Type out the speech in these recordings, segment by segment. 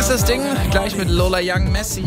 ist das Ding, gleich mit Lola Young, Messi.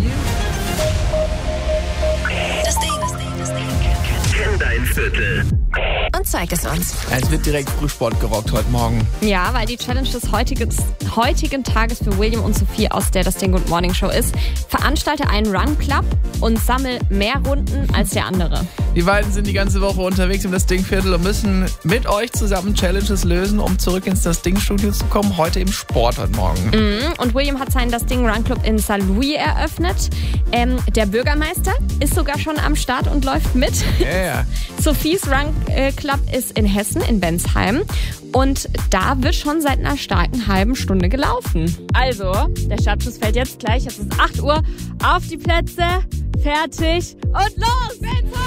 Das Ding. Kenn dein Viertel. Und zeig es uns. Es wird direkt Frühsport gerockt heute Morgen. Ja, weil die Challenge des heutigen Tages für William und Sophie aus der Das Ding Good Morning Show ist: veranstalte einen Run Club und sammel mehr Runden als der andere. Die beiden sind die ganze Woche unterwegs im Das Ding-Viertel und müssen mit euch zusammen Challenges lösen, um zurück ins Das Ding-Studio zu kommen. Heute im Sport heute Morgen. Und William hat seinen Das Ding Run Club in Saarlouis eröffnet. Der Bürgermeister ist sogar schon am Start und läuft mit. Ja. Sophies Run Club ist in Hessen, in Bensheim. Und da wird schon seit einer starken halben Stunde gelaufen. Also, der Startschuss fällt jetzt gleich. Es ist 8 Uhr. Auf die Plätze, fertig und los, Bensheim!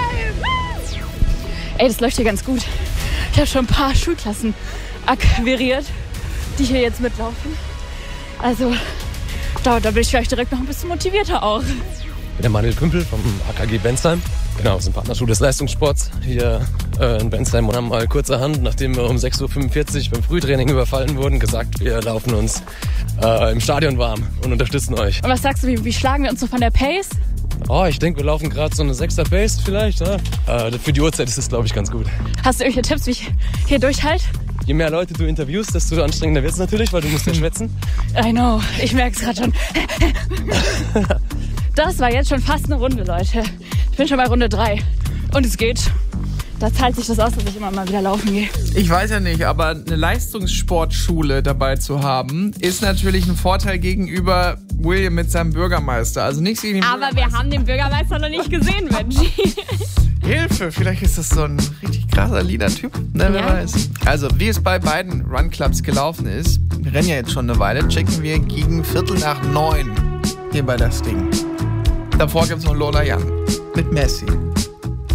Ey, das läuft hier ganz gut. Ich habe schon ein paar Schulklassen akquiriert, die hier jetzt mitlaufen. Also, da bin ich vielleicht direkt noch ein bisschen motivierter auch. Ich bin der Manuel Kümpel vom AKG Bensheim. Genau, wir sind Partnerschule des Leistungssports hier in Bensheim und haben mal kurzerhand, nachdem wir um 6.45 Uhr beim Frühtraining überfallen wurden, gesagt, wir laufen uns im Stadion warm und unterstützen euch. Und was sagst du, wie schlagen wir uns so von der Pace? Oh, ich denke, wir laufen gerade so eine 6er Pace vielleicht. Ja? Für die Uhrzeit ist es, glaube ich, ganz gut. Hast du irgendwelche Tipps, wie ich hier durchhalte? Je mehr Leute du interviewst, desto anstrengender wird es natürlich, weil du musst ja schwätzen. I know, ich merke es gerade schon. Das war jetzt schon fast eine Runde, Leute. Ich bin schon bei Runde 3. Und es geht. Da zahlt sich das aus, dass ich immer mal wieder laufen gehe. Ich weiß ja nicht, aber eine Leistungssportschule dabei zu haben, ist natürlich ein Vorteil gegenüber William mit seinem Bürgermeister. Also nichts gegen den Aber wir haben den Bürgermeister noch nicht gesehen, Benji. Hilfe, vielleicht ist das so ein richtig krasser Liedertyp, ne, wer weiß. Also, wie es bei beiden Run-Clubs gelaufen ist, wir rennen ja jetzt schon eine Weile, checken wir gegen 8:45 hier bei Das Ding. Davor gibt's noch Lola Young mit Messi.